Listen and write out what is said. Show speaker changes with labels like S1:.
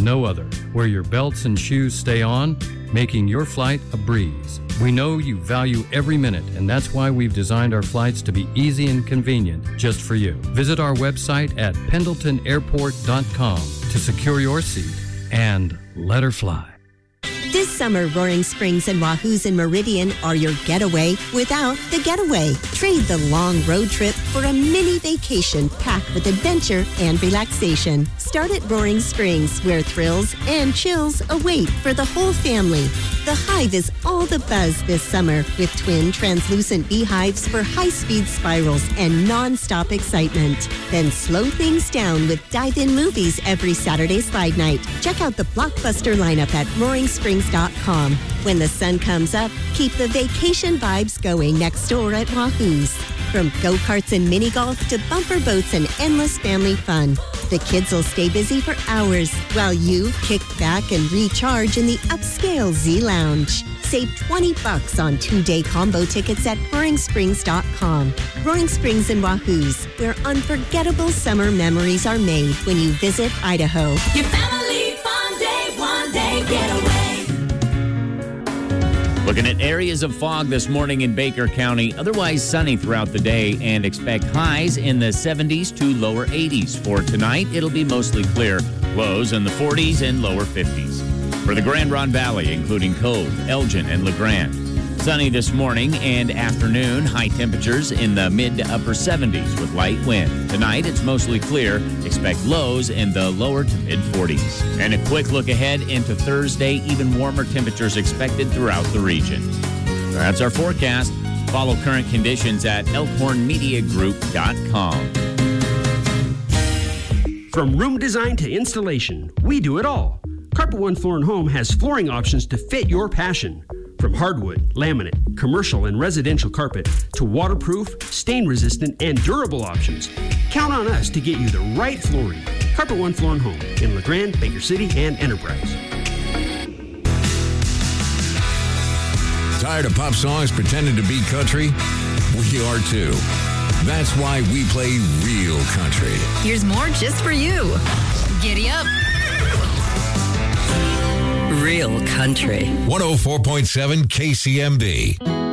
S1: no other, where your belts and shoes stay on, making your flight a breeze. We know you value every minute, and that's why we've designed our flights to be easy and convenient just for you. Visit our website at pendletonairport.com to secure your seat and let her fly.
S2: This summer, Roaring Springs and Wahoo's in Meridian are your getaway without the getaway. Trade the long road trip for a mini vacation packed with adventure and relaxation. Start at Roaring Springs, where thrills and chills await for the whole family. The Hive is all the buzz this summer with twin translucent beehives for high-speed spirals and non-stop excitement. Then slow things down with dive-in movies every Saturday slide night. Check out the blockbuster lineup at roaringsprings.com. When the sun comes up, keep the vacation vibes going next door at Wahoo's. From go-karts and mini golf to bumper boats and endless family fun, the kids will stay busy for hours while you kick back and recharge in the upscale Z Lounge. Save $20 on 2-day combo tickets at roaringsprings.com. Roaring Springs and Wahoo's, where unforgettable summer memories are made when you visit Idaho.
S3: Your family fun day, one day getaway.
S4: Looking at areas of fog this morning in Baker County, otherwise sunny throughout the day, and expect highs in the 70s to lower 80s. For tonight, it'll be mostly clear, lows in the 40s and lower 50s. For the Grand Ronde Valley, including Cove, Elgin, and LeGrand, sunny this morning and afternoon, high temperatures in the mid to upper 70s with light wind. Tonight, it's mostly clear. Expect lows in the lower to mid 40s. And a quick look ahead into Thursday, even warmer temperatures expected throughout the region. That's our forecast. Follow current conditions at elkhornmediagroup.com.
S5: From room design to installation, we do it all. Carpet One Floor & Home has flooring options to fit your passion. From hardwood, laminate, commercial, and residential carpet to waterproof, stain-resistant, and durable options. Count on us to get you the right flooring. Carpet One Floor & Home in LeGrand, Baker City, and Enterprise.
S6: Tired of pop songs pretending to be country? We are too. That's why we play real country.
S7: Here's more just for you. Giddy up. Real country.
S6: 104.7 KCMB.